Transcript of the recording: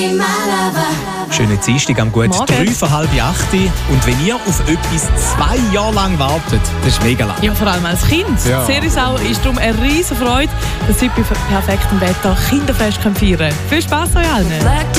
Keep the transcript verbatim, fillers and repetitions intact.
Schönen Dienstag am gut drei vor halb acht. Und wenn ihr auf etwas zwei Jahre lang wartet, das ist mega lang. Ja, vor allem als Kind. Ja. Serisau ist darum eine riesen Freude, dass sie bei perfektem Wetter Kinderfest feiern können. Viel Spass euch allen!